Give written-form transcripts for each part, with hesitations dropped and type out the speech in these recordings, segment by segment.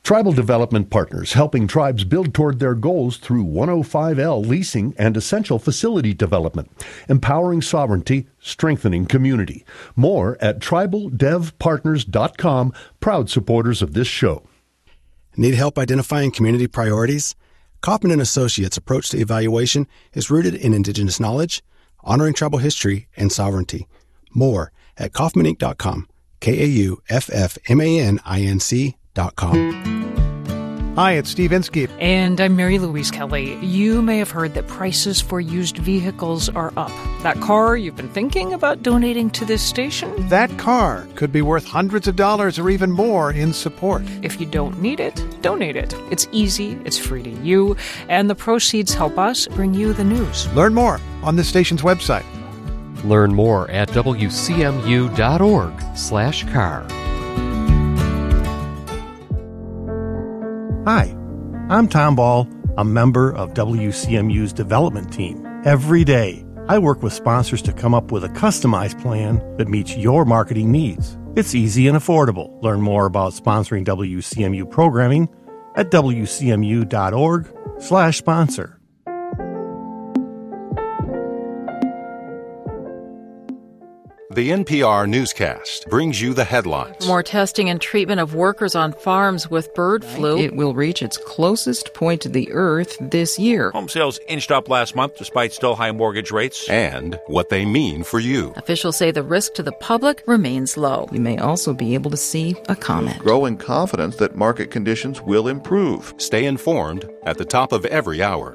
Tribal Development Partners, helping tribes build toward their goals through 105L leasing and essential facility development, empowering sovereignty, strengthening community. More at tribaldevpartners.com, proud supporters of this show. Need help identifying community priorities? Kaufman & Associates' approach to evaluation is rooted in Indigenous knowledge, honoring tribal history, and sovereignty. More at kaufmaninc.com, KAUFFMANINC.com. Hi, it's Steve Inskeep. And I'm Mary Louise Kelly. You may have heard that prices for used vehicles are up. That car you've been thinking about donating to this station? That car could be worth hundreds of dollars or even more in support. If you don't need it, donate it. It's easy, it's free to you, and the proceeds help us bring you the news. Learn more on this station's website. Learn more at wcmu.org/car. Hi, I'm Tom Ball, a member of WCMU's development team. Every day, I work with sponsors to come up with a customized plan that meets your marketing needs. It's easy and affordable. Learn more about sponsoring WCMU programming at wcmu.org/sponsor. The NPR newscast brings you the headlines. More testing and treatment of workers on farms with bird flu. It will reach its closest point to the earth this year. Home sales inched up last month despite still high mortgage rates. And what they mean for you. Officials say the risk to the public remains low. You may also be able to see a comment. Growing confidence that market conditions will improve. Stay informed at the top of every hour.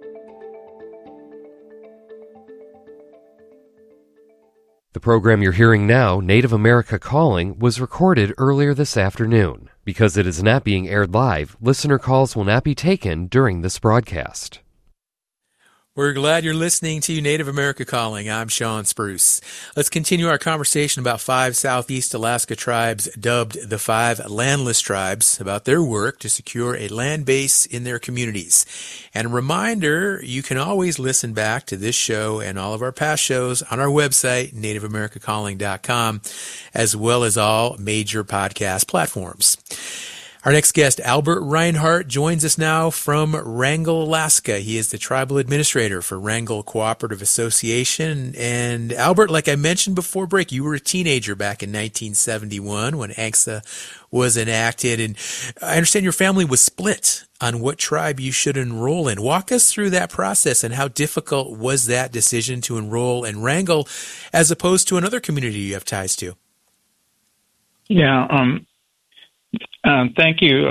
The program you're hearing now, Native America Calling, was recorded earlier this afternoon. Because it is not being aired live, listener calls will not be taken during this broadcast. We're glad you're listening to Native America Calling. I'm Sean Spruce. Let's continue our conversation about 5 Southeast Alaska tribes dubbed the 5 Landless Tribes, about their work to secure a land base in their communities. And a reminder, you can always listen back to this show and all of our past shows on our website, nativeamericacalling.com, as well as all major podcast platforms. Our next guest, Albert Reinhardt, joins us now from Wrangell, Alaska. He is the tribal administrator for Wrangell Cooperative Association. And Albert, like I mentioned before break, you were a teenager back in 1971 when ANCSA was enacted. And I understand your family was split on what tribe you should enroll in. Walk us through that process and how difficult was that decision to enroll in Wrangell as opposed to another community you have ties to? Yeah, thank you.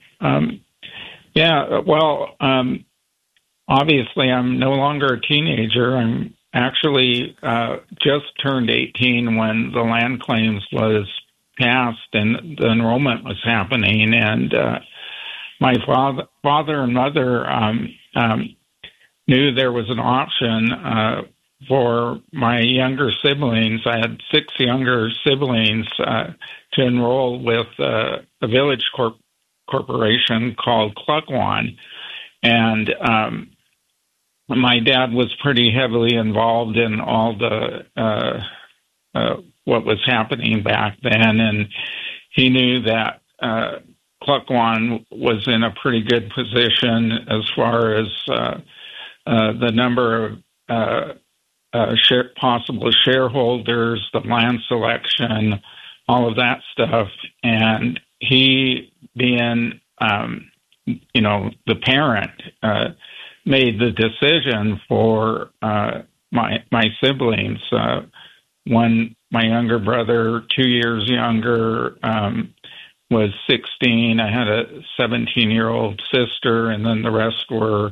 Obviously I'm no longer a teenager. I'm actually just turned 18 when the land claims was passed and the enrollment was happening. And my father and mother knew there was an option for my younger siblings. I had 6 younger siblings to enroll with a village corporation called Klukwan. And my dad was pretty heavily involved in all the what was happening back then, and he knew that Klukwan was in a pretty good position as far as the number of possible shareholders, the land selection, all of that stuff. And he, being, the parent, made the decision for my siblings. One, my younger brother, 2 years younger, was 16. I had a 17-year-old sister, and then the rest were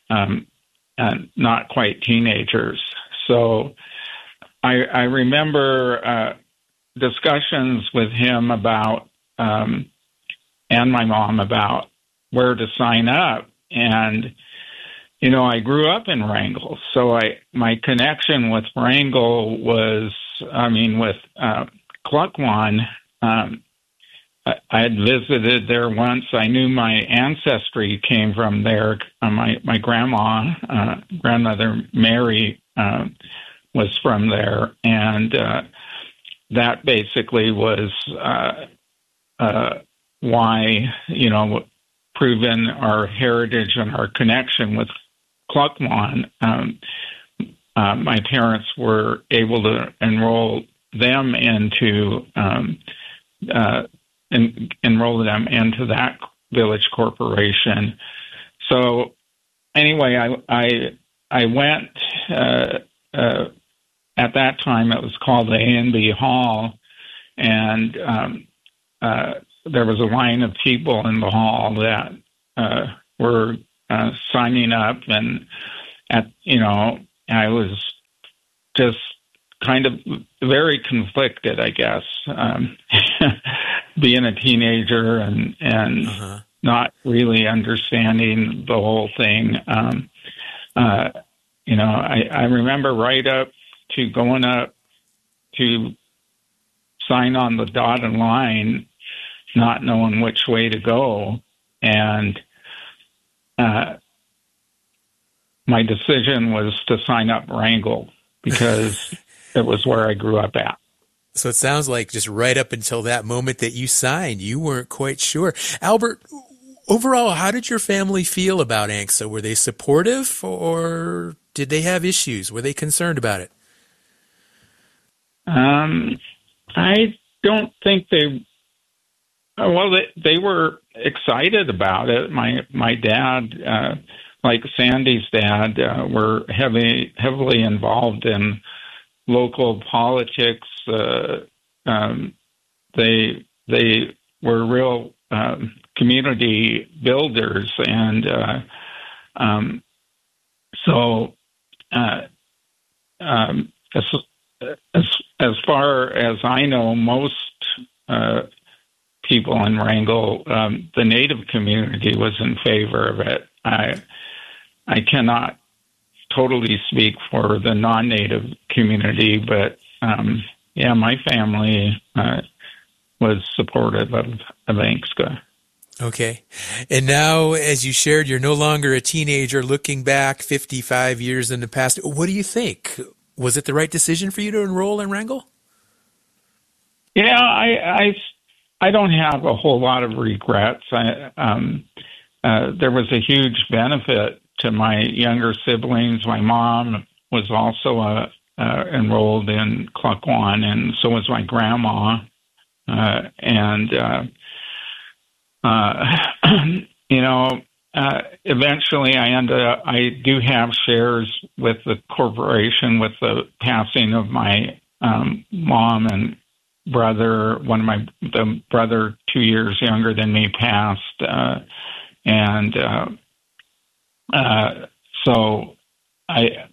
not quite teenagers. So I remember discussions with him about, and my mom about where to sign up. And, I grew up in Wrangell. So my connection with Wrangell was, with Klukwan. I had visited there once. I knew my ancestry came from there. My grandmother Mary, was from there, and that basically was why, proven our heritage and our connection with Klukwan, my parents were able to enroll them into that village corporation. So anyway, I went. At that time, it was called the A&B Hall, and there was a line of people in the hall that were signing up, and I was just kind of very conflicted, I guess, being a teenager and not really understanding the whole thing. I remember right up to going up to sign on the dotted line, not knowing which way to go. And my decision was to sign up Wrangell because it was where I grew up at. So it sounds like just right up until that moment that you signed, you weren't quite sure. Albert, overall, how did your family feel about ANCSA? Were they supportive, or did they have issues? Were they concerned about it? I don't think they were excited about it. My dad, like Sandy's dad, were heavily involved in local politics. They were real community builders, and as far as I know, most people in Wrangell, the Native community was in favor of it. I cannot totally speak for the non-Native community, but my family was supportive of ANCSA. Okay. And now, as you shared, you're no longer a teenager looking back 55 years in the past. What do you think? Was it the right decision for you to enroll in Wrangell? Yeah, I don't have a whole lot of regrets. There was a huge benefit to my younger siblings. My mom was also enrolled in Klukwan, and so was my grandma. Eventually I do have shares with the corporation with the passing of my mom and brother. The brother 2 years younger than me passed. So I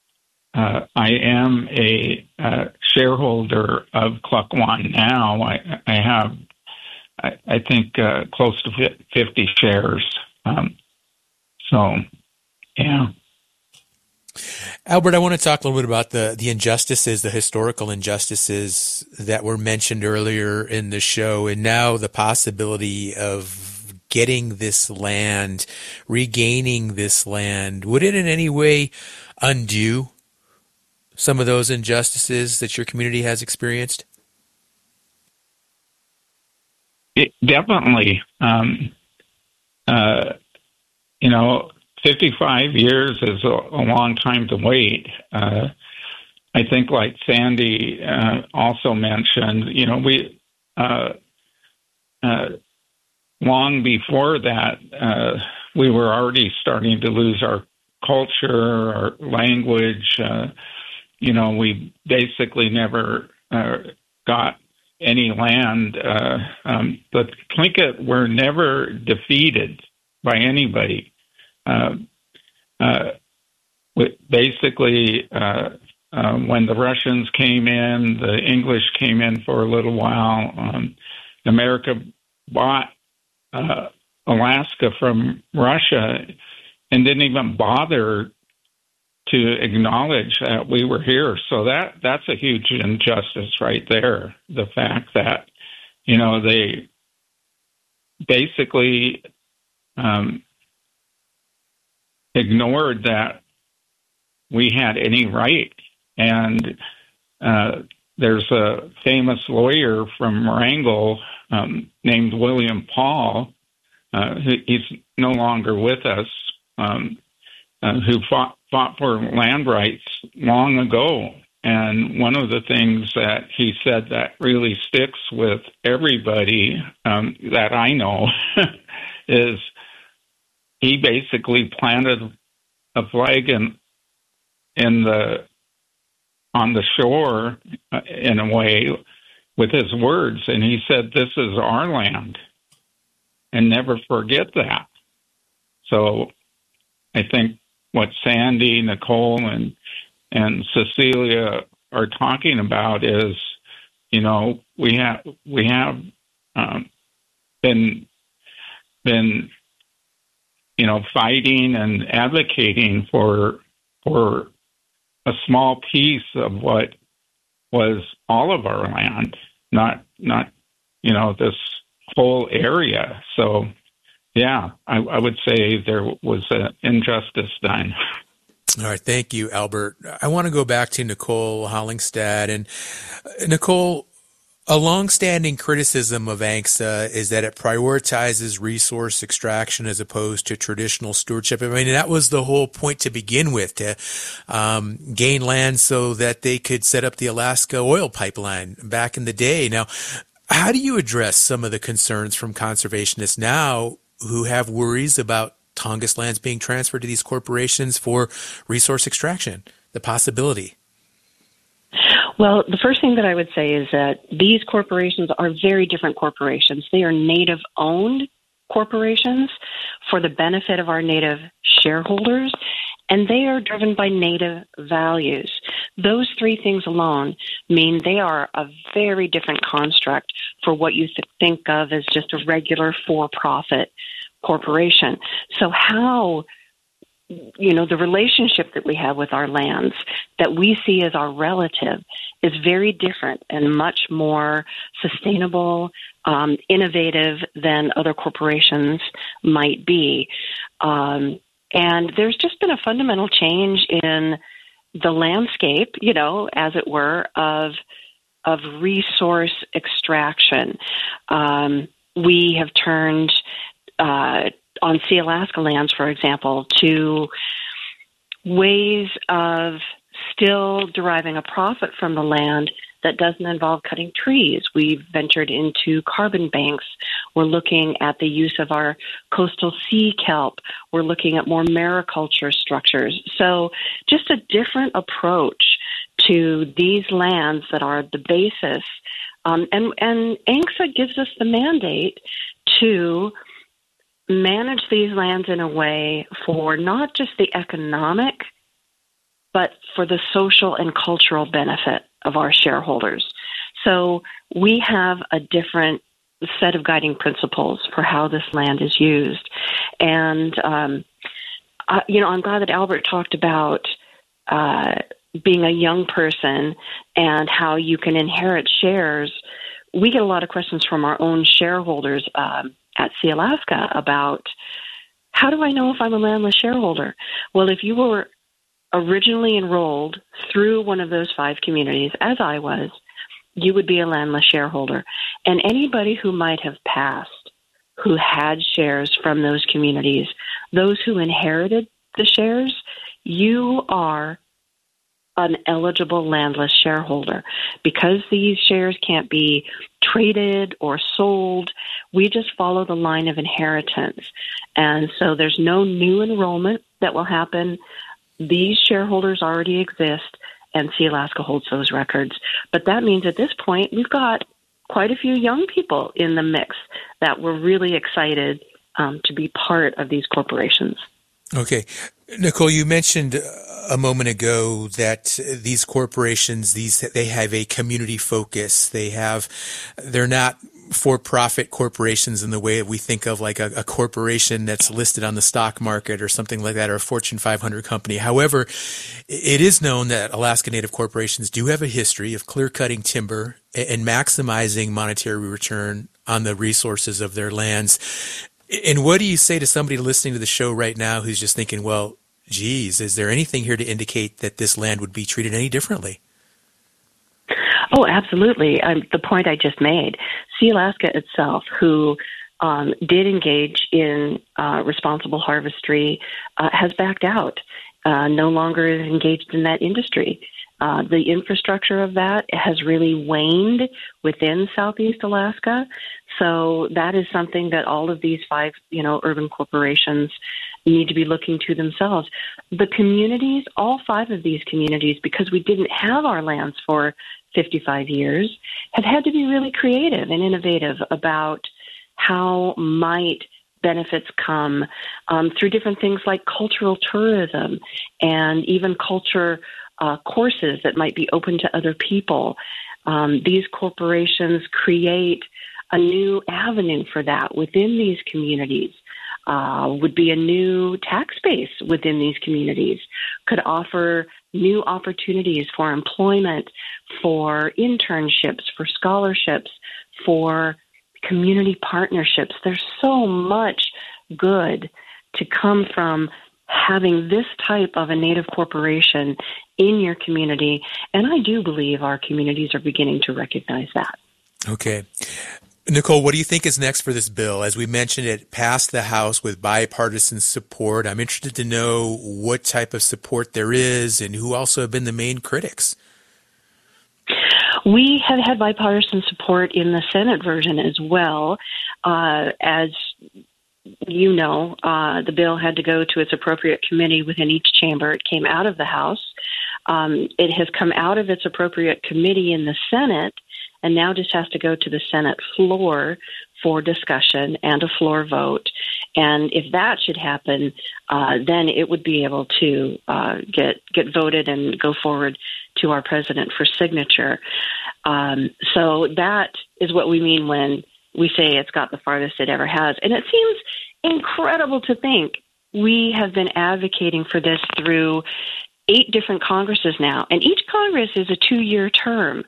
am a shareholder of Klukwan now. I have, I think, close to 50 shares. Yeah. Albert, I want to talk a little bit about the injustices, the historical injustices that were mentioned earlier in the show, and now the possibility of getting this land, regaining this land. Would it in any way undo some of those injustices that your community has experienced? Definitely. 55 years is a long time to wait. I think, like Sandy also mentioned, we long before that, we were already starting to lose our culture, our language. We basically never got any land. The Tlingit were never defeated by anybody. Basically, when the Russians came in, the English came in for a little while. America bought Alaska from Russia and didn't even bother to acknowledge that we were here. So that's a huge injustice right there. The fact that, they basically ignored that we had any right. And there's a famous lawyer from Wrangell named William Paul. He's no longer with us, who fought for land rights long ago. And one of the things that he said that really sticks with everybody that I know is he basically planted a flag on the shore in a way with his words, and he said, "This is our land," and never forget that. So I think what Sandy, Nicole, and Cecilia are talking about is, we have been fighting and advocating for a small piece of what was all of our land, not this whole area. So, yeah, I would say there was an injustice done. All right. Thank you, Albert. I want to go back to Nicole Hollingstad. And Nicole, a longstanding criticism of ANCSA is that it prioritizes resource extraction as opposed to traditional stewardship. I mean, that was the whole point to begin with, to gain land so that they could set up the Alaska oil pipeline back in the day. Now, how do you address some of the concerns from conservationists now who have worries about Tongass lands being transferred to these corporations for resource extraction, the possibility? Well, the first thing that I would say is that these corporations are very different corporations. They are Native-owned corporations for the benefit of our Native shareholders, and they are driven by Native values. Those three things alone mean they are a very different construct for what you think of as just a regular for-profit corporation. So how, the relationship that we have with our lands that we see as our relative is very different and much more sustainable, innovative than other corporations might be. And there's just been a fundamental change in the landscape, as it were, of resource extraction. We have turned on Sealaska lands, for example, to ways of still deriving a profit from the land that doesn't involve cutting trees. We've ventured into carbon banks. We're looking at the use of our coastal sea kelp. We're looking at more mariculture structures. So just a different approach to these lands that are the basis. And ANCSA gives us the mandate to manage these lands in a way for not just the economic, but for the social and cultural benefit of our shareholders. So we have a different set of guiding principles for how this land is used. And, I'm glad that Albert talked about being a young person and how you can inherit shares. We get a lot of questions from our own shareholders at Sealaska about, how do I know if I'm a landless shareholder? Well, if you were originally enrolled through one of those 5 communities, as I was, you would be a landless shareholder. And anybody who might have passed, who had shares from those communities, those who inherited the shares, you are an eligible landless shareholder. Because these shares can't be traded or sold, we just follow the line of inheritance. And so there's no new enrollment that will happen. These shareholders already exist, and Sealaska holds those records. But that means at this point, we've got quite a few young people in the mix that were really excited to be part of these corporations. Okay. Nicole, you mentioned a moment ago that these corporations, they have a community focus. They're not for-profit corporations in the way that we think of like a corporation that's listed on the stock market or something like that, or a Fortune 500 company. However, it is known that Alaska Native corporations do have a history of clear-cutting timber and maximizing monetary return on the resources of their lands. And what do you say to somebody listening to the show right now who's just thinking, well, geez, is there anything here to indicate that this land would be treated any differently? Oh, absolutely. The point I just made, Sealaska itself, who did engage in responsible harvestry, has backed out, no longer is engaged in that industry. The infrastructure of that has really waned within Southeast Alaska. So that is something that all of these 5, urban corporations need to be looking to themselves. The communities, all 5 of these communities, because we didn't have our lands for 55 years, have had to be really creative and innovative about how might benefits come through different things like cultural tourism and even culture courses that might be open to other people. These corporations create a new avenue for that within these communities, would be a new tax base within these communities, could offer new opportunities for employment, for internships, for scholarships, for community partnerships. There's so much good to come from having this type of a Native corporation in your community, and I do believe our communities are beginning to recognize that. Okay. Nicole, what do you think is next for this bill? As we mentioned, it passed the House with bipartisan support. I'm interested to know what type of support there is and who also have been the main critics. We have had bipartisan support in the Senate version as well. As you know, the bill had to go to its appropriate committee within each chamber. It came out of the House. It has come out of its appropriate committee in the Senate, and now just has to go to the Senate floor for discussion and a floor vote. And if that should happen, then it would be able to get voted and go forward to our president for signature. So that is what we mean when we say it's got the farthest it ever has. And it seems incredible to think we have been advocating for this through 8 different Congresses now, and each Congress is a 2-year term.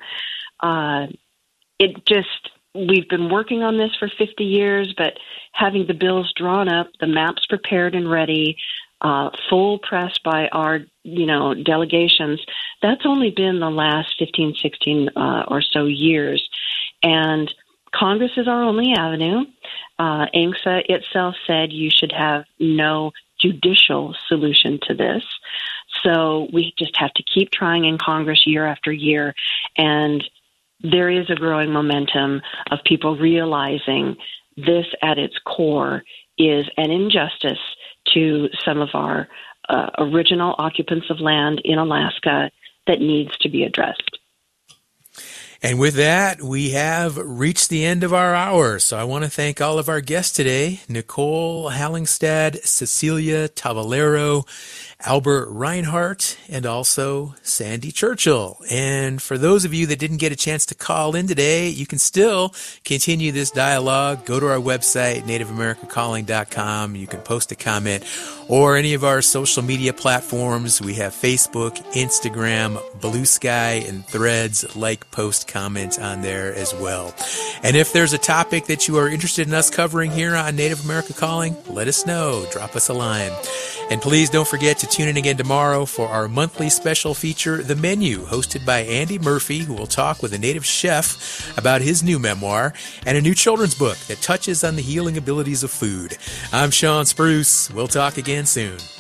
We've been working on this for 50 years, but having the bills drawn up, the maps prepared and ready, full press by our, delegations, that's only been the last 15, 16 or so years. And Congress is our only avenue. ANCSA itself said you should have no judicial solution to this. So we just have to keep trying in Congress year after year. And there is a growing momentum of people realizing this at its core is an injustice to some of our original occupants of land in Alaska that needs to be addressed. And with that, we have reached the end of our hour. So I want to thank all of our guests today, Nicole Hallingstad, Cecilia Tavalero, Albert Reinhardt, and also Sandy Churchill. And for those of you that didn't get a chance to call in today, you can still continue this dialogue. Go to our website, nativeamericacalling.com. You can post a comment or any of our social media platforms. We have Facebook, Instagram, Blue Sky, and Threads. Like, post, comment on there as well. And if there's a topic that you are interested in us covering here on Native America Calling, let us know. Drop us a line. And please don't forget to tune in again tomorrow for our monthly special feature, The Menu, hosted by Andy Murphy, who will talk with a Native chef about his new memoir and a new children's book that touches on the healing abilities of food. I'm Sean Spruce. We'll talk again soon.